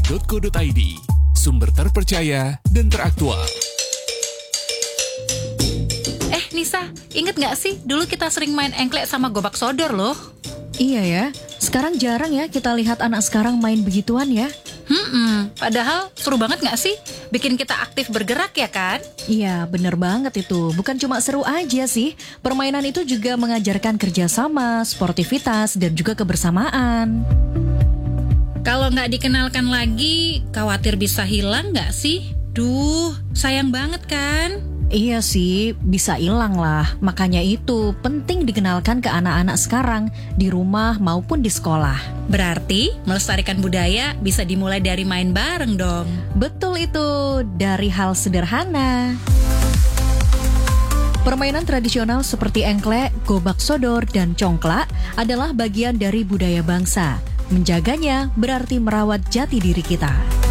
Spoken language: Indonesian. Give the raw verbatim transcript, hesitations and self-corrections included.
titik co titik i d, sumber terpercaya dan teraktual. Eh Nisa, inget gak sih dulu kita sering main engklek sama gobak sodor loh? Iya ya, sekarang jarang ya kita lihat anak sekarang main begituan ya. Hmm, padahal seru banget gak sih? Bikin kita aktif bergerak ya kan? Iya, bener banget itu. Bukan cuma seru aja sih, permainan itu juga mengajarkan kerjasama, sportivitas, dan juga kebersamaan. Kalau nggak dikenalkan lagi, khawatir bisa hilang nggak sih? Duh, sayang banget kan? Iya sih, bisa hilang lah. Makanya itu penting dikenalkan ke anak-anak sekarang di rumah maupun di sekolah. Berarti melestarikan budaya bisa dimulai dari main bareng dong. Betul itu, dari hal sederhana. Permainan tradisional seperti engklek, gobak sodor, dan congklak adalah bagian dari budaya bangsa. Menjaganya berarti merawat jati diri kita.